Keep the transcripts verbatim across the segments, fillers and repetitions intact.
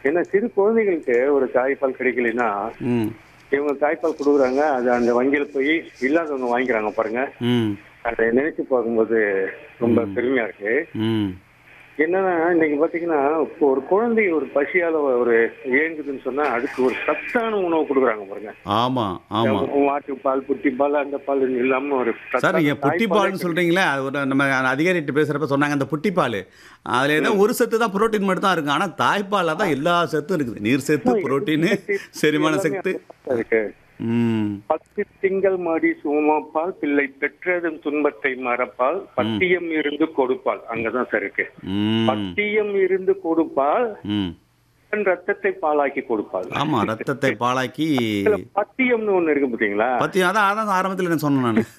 ஏன்னா சிறு குழந்தைகளுக்கு ஒரு தாய்ப்பால் கிடைக்கலன்னா ம் இவங்க தாய்ப்பால் கொடுக்குறாங்க, அது அந்த வங்கியில போய் இல்லாதவங்க வாங்கிக்கிறாங்க பாருங்க. ம் அதை நினைச்சு பார்க்கும்போது ரொம்ப பெருமையா இருக்கு. ம் என்னன்னா இன்னைக்கு பாத்தீங்கன்னா இப்போ ஒரு குழந்தை ஒரு பசியால ஒரு ஏங்குதுன்னு சொன்னா அதுக்கு ஒரு சத்தான உணவு கொடுக்குறாங்க பாருங்க. ஆமாம் ஆமாம் மாட்டு பால், புட்டி பால், அந்த பால் இல்லாம ஒரு சார் சத்தான நீங்கள் புட்டிப்பால்னு தாய்ப்பாலே சொல்கிறீங்களே அது ஒரு நம்ம அதிகாரிகிட்ட பேசுகிறப்ப சொன்னாங்க அந்த புட்டிப்பால் அதில் ஏதோ ஒரு சத்து தான் புரோட்டீன் மட்டும் தான் இருக்கும், ஆனால் தாய்ப்பாலில் தான் எல்லா சத்தும் இருக்குது. நீர் சத்து, புரோட்டீனு, செரிமான எல்லாமே சத்து. இருக்கு. ம் பத்து திங்கள் மாடி சுமப்பால் பிள்ளை பெற்றதும் துன்பத்தை மறப்பால் பத்தியம் இருந்து கொடுப்பால் அங்கதான் சார் இருக்கு. ம் பத்தியம் இருந்து கொடுப்பால் ம் தன் ரத்தத்தை பாலாக்கி கொடுப்பால். ஆமாம் ரத்தத்தை பாலாக்கி இதுல பத்தியம்னு ஒண்ணு இருக்கு பாத்தீங்களா? பற்றி அதான் அதான் ஆரம்பத்தில் என்ன சொன்னேன் நான்.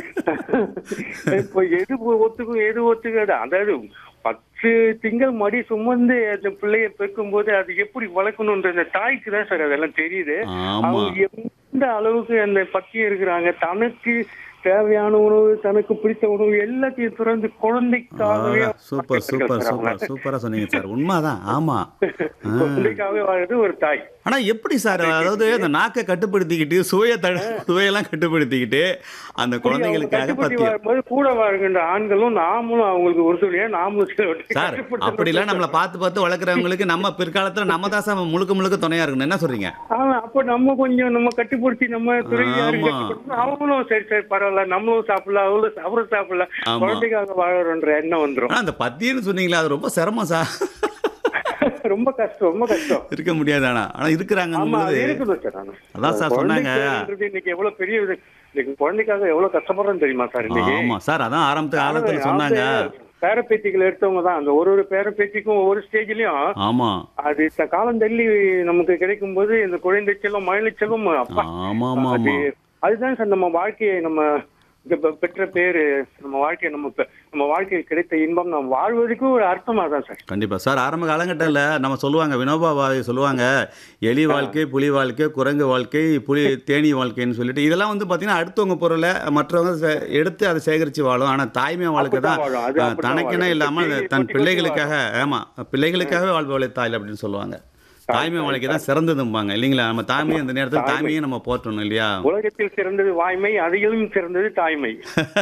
இப்போ எது ஒத்துக்கும் எது ஒத்துக்காது, அதாவது பத்து திங்கள் மடி சுமந்து அந்த பிள்ளைய பெருக்கும் போது அது எப்படி வளர்க்கணும்ன்ற அந்த தாய்க்கு தான் சார் அதெல்லாம் தெரியுது. ஆமாம் அவங்க எந்த அளவுக்கு அந்த பத்தியம் இருக்கிறாங்க, தனக்கு தேவையான உணவு, தனக்கு பிடித்த உணவு எல்லாத்தையும் திறந்து குழந்தைக்காகவே சூப்பர் சூப்பர் சூப்பர் சூப்பராக சொன்னீங்க சார். உண்மைதான். ஆமாம் குழந்தைக்காகவே வாழ்றது ஒரு தாய். ஆனால் எப்படி சார், அதாவது அந்த நாக்கை கட்டுப்படுத்திக்கிட்டு சுவையை த சுவையெல்லாம் கட்டுப்படுத்திக்கிட்டு அந்த குழந்தைங்களுக்காக கட்டுப்பட்டு பத்தியம் வரும்போது கூட வாழ்கின்ற ஆண்களும் நாமளும் அவங்களுக்கு ஒருத்தரையா நாமளும் சார் அப்படிலாம் நம்மளை பார்த்து பார்த்து வளர்க்குறவங்களுக்கு நம்ம பிற்காலத்தில் நம்ம தான் சார் முழுக்க முழுக்க துணையா இருக்கணும். என்ன சொல்றீங்க? ஆமா, அப்ப நம்ம கொஞ்சம் நம்ம கட்டுப்படுத்தி நம்ம துறையா ஆமா. அவங்களும் சரி சரி பரவாயில்ல, நம்மளும் சாப்பிடலாம், அவங்களும் அவரும் சாப்பிடலாம், ஆமா. குழந்தைக்காக வாழறோன்ற எண்ணம் வந்துரும். ஆனால் அந்த பத்தியன்னு சொன்னீங்களா அது ரொம்ப சிரமம் சார். ரொம்ப கஷ்டம், ரொம்ப கஷ்டம். இருக்க முடியாது. ஆனா ஆனா ஆமா, இருக்கிறாங்க. அது இருக்குது சார். நானு அதான் சார் சொன்னாங்க. குழந்தைக்குன்றது இன்னைக்கு எவ்வளவு பெரிய இது. இன்னைக்கு குழந்தைக்காக எவ்வளவு கஷ்டப்படுறோன்னு தெரியுமா சார் இன்னைக்கு? ஆமா சார், அதான் ஆரம்பத்து காலத்துல சொன்னாங்க. பேரப்பேத்திகள் எடுத்தவங்க தான் அந்த ஒரு ஒரு பேரப்பேத்திக்கும் ஒவ்வொரு ஸ்டேஜ்லயும் ஆமா அது த- காலம் தள்ளி நமக்கு கிடைக்கும் போது இந்த குழந்தை செல்வம், மழை செல்வம், அப்பா ஆமா ஆமா அது ஆமா அதுதான் சார் நம்ம வாழ்க்கையை நம்ம இங்க பெ- பெற்ற பேரு, நம்ம வாழ்க்கையை நம்ம பெ- நம்ம வாழ்க்கையில் கிடைத்த இன்பம் நம்ம வாழ்வதற்கு ஒரு அர்த்தமா தான் சார். கண்டிப்பா சார். ஆரம்ப காலகட்டத்தில் நம்ம சொல்லுவாங்க, வினோபா பாவே சொல்லுவாங்க, எலி வாழ்க்கை, புலி வாழ்க்கை, குரங்கு வாழ்க்கை, புலி தேனி வாழ்க்கைன்னு சொல்லிட்டு இதெல்லாம் வந்து பார்த்தீங்கன்னா அடுத்தவங்க பொருளை மற்றவங்க சே- எடுத்து அதை சேகரித்து வாழும். ஆனால் தாய்மை வாழ்க்கை தான் அப்படித்தான் வாழும். அது அஹ், அப்படித்தான் தனக்கென வாழும். இல்லாமல் இப்ப தன் கொட்டி கொட்டி பிள்ளைகளுக்காக ஆமா பிள்ளைகளுக்காகவே வாழ்பவளை தாய் அப்படின்னு சொல்லுவாங்க. தாய்மை வாழ்க்கை தான் சிறந்ததும்பாங்க இல்லைங்களா? நம்ம தாய்மையை அந்த நேரத்தில் தாய்மையை நம்ம போற்றணும் இல்லையா? உலகத்தில் சிறந்தது வாய்மை, அதையும் சிறந்தது தாய்மை.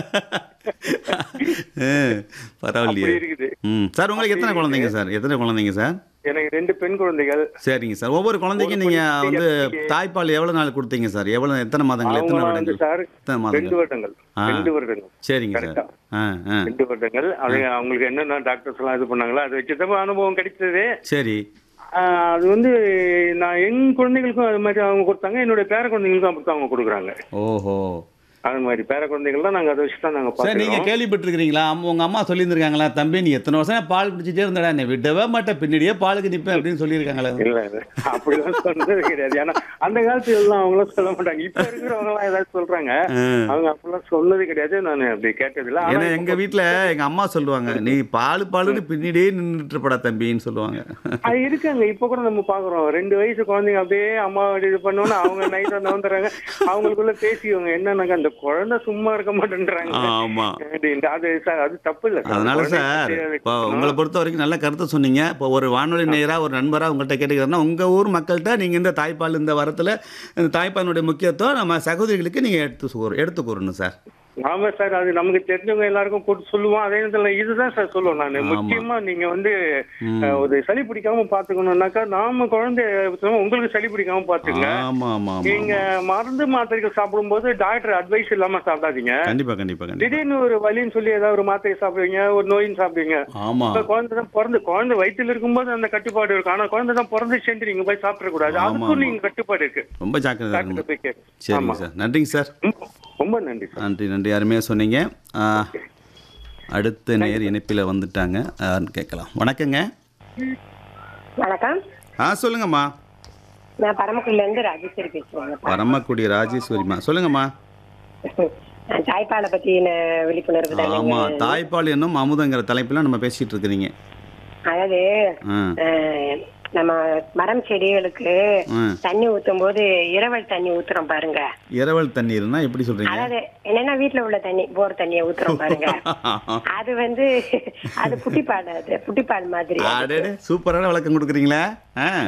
அஹ், பரவாயில்லையே. அப்படி இருக்குது. ம் சார், உங்களுக்கு எத்தனை குழந்தைங்க சார்? எத்தனை குழந்தைங்க சார்? எனக்கு ரெண்டு பெண் குழந்தைகள். சரிங்க சார். ஒவ்வொரு குழந்தைக்கும் நீங்க வந்து தாய்ப்பால் எவ்வளவு நாள் கொடுத்தீங்க சார்? எவ்வளவு எத்தனை மாதங்கள், எத்தனை அவங்க வந்து வருடங்கள்? சார் எத்தனை ரெண்டு மாதங்கள்? வருடங்கள் ஆ. ரெண்டு வருடங்கள் சரிங்க சார். கரெக்டா ஆ ஆ ரெண்டு வருடங்கள். அது அவங்களுக்கு என்னென்ன டாக்டர்ஸ் எல்லாம் இது பண்ணாங்களோ அதை வச்சுதான் அனுபவம் கிடைச்சது. சரி. ஆஹ் அது வந்து நான் என் குழந்தைகளுக்கும் அது மாதிரி அவங்க கொடுத்தாங்க, என்னுடைய பேர குழந்தைகளுக்கும் அப்படி அவங்க கொடுக்குறாங்க. ஓஹோ. அது மாதிரி பேர குழந்தைகள் தான் நாங்க அதை வச்சு தான் நாங்க சார், நீங்க பாத்துக்கிறோம். கேள்விப்பட்டிருக்கிறீங்களா? அம்மா- உங்க அம்மா சொல்லியிருந்திருக்காங்களா, தம்பி நீ எத்தனை வருஷம் பால் குடிச்சிட்டே இருந்தடா, என்னை விடவே மாட்டேன், பின்னாடியே பாலுக்கு நிப்பேன் அப்படின்னு சொல்லியிருக்காங்களா? இல்ல இல்ல அப்படிலாம் சொன்னது கிடையாது. ஏன்னா அந்த காலத்துல எல்லாம் அவங்களாம் சொல்ல மாட்டாங்க. இப்ப இருக்கிறவங்க எல்லாம் ஏதாவது சொல்றாங்க, ஆ. அவங்க அப்படிலாம் சொன்னது கிடையாது. நான் அப்படி கேட்டதில்ல. ஆனா ஏன்னா இப்ப எங்க வீட்டுல எங்க அம்மா சொல்லுவாங்க, நீ பால் பாலுன்னு பின்னாடியே நின்றுட்டு படா தம்பின்னு சொல்லுவாங்க. அது இருக்காங்க. இப்ப கூட நம்ம பாக்குறோம், ரெண்டு வயசு குழந்தைங்க அப்படியே அம்மா இது பண்ணோன்னா அவங்க நைட்டா நவந்துறாங்க, அவங்களுக்குள்ள பேசிக்குவாங்க, என்னன்னாங்க அந்த குழந்தை சும்மா இருக்க மாட்டேன்றாங்க ஆமா. அப்படின்ட்டு. அது சார் அது தப்பு இல்ல சார். அதனால குழந்தைக்கு சார், தேவை இப்போ கொடுக்கணும். உங்களை பொறுத்த வரைக்கும் நல்ல கருத்தை சொன்னீங்க. இப்போ ஒரு வானொலி நேயரா ஒரு நண்பரா உங்கள்கிட்ட கேட்டுக்கிறேன்னா, உங்க ஊர் மக்கள்கிட்ட நீங்க இந்த தாய்ப்பால் இந்த வாரத்துல இந்த தாய்ப்பாலினுடைய முக்கியத்துவம் நம்ம சகோதரிகளுக்கு நீங்க எடுத்து கூறு எடுத்து கூறணும் சார். ஆமா சார், அது நமக்கு தெரிஞ்சவங்க எல்லாருக்கும் போட்டு சொல்லுவோம். அதே நேரத்துல இதுதான் சார் சொல்லுவோம் நான், ஆமா. முக்கியமா நீங்க வந்து ம். அஹ், ஒரு சளி பிடிக்காம பாத்துக்கணும்னாக்கா நாம குழந்தை உங்களுக்கு சளி பிடிக்காம பாத்துங்க. ஆமா ஆமா ஆமா நீங்க மருந்து மாத்திரைகள் சாப்பிடும்போது டாக்டர் அட்வைஸ் இல்லாம சாப்பிடாதீங்க. கண்டிப்பா கண்டிப்பா கண்டிப்பா. திடீர்னு ஒரு வலின்னு சொல்லி ஏதாவது ஒரு மாத்திரை சாப்பிடுவீங்க, ஒரு நோயின்னு சாப்பிடுவீங்க. ஆமா இப்ப குழந்தை தான் பிறந்து குழந்தை வயித்துல இருக்கும்போது அந்த கட்டுப்பாடு இருக்கும். ஆனா குழந்தை தான் பிறந்து சென்று நீங்க போய் சாப்பிட கூடாது. ஆமா, அதுக்கும் ஆமா. நீங்க கட்டுப்பாடு இருக்கு. ரொம்ப ஜாக்கிரதை டாக்டர் இருக்கணும். போய் கேட்க. சரிங்க ஆமா. சார், நன்றிங்க சார். ரொம்ப- ரொம்ப நன்றி சார். நன்றி நன்றி, அருமையாக சொன்னீங்க. ஆ, அடுத்த நேர் இணைப்பில் வந்துட்டாங்க, யாருன்னு கேட்கலாம். வணக்கங்க. வணக்கம், ஆ சொல்லுங்கம்மா. நான் பரமக்குடியில இருந்து ராஜேஸ்வரி பேசுறேங்க. பரமக்குடி ராஜேஸ்வரிம்மா, சொல்லுங்கம்மா. நான் தாய்ப்பாலை பத்தின விழிப்புணர்வு தானே. ஆமா, தாய்ப்பால் என்னும் அமுதங்கிற தலைப்பில் நம்ம பேசிட்டு இருக்கிறீங்க. அதாவது ஆ அஹ், நம்ம மரம் செடிகளுக்கு ஆ. தண்ணி ஊத்தும் போது இரவல் தண்ணி ஊத்துறோம் பாருங்க. இரவல் தண்ணீர்னா எப்படி சொல்றீங்க? அதாவது என்னன்னா வீட்டுல உள்ள தண்ணி, போர் தண்ணியை ஊத்துறோம் பாருங்க. அது வந்து அது புட்டிப்பால், அது புட்டிப்பால் மாதிரி. அடடே, சூப்பரான விளக்கம் கொடுக்குறீங்களா? ஆ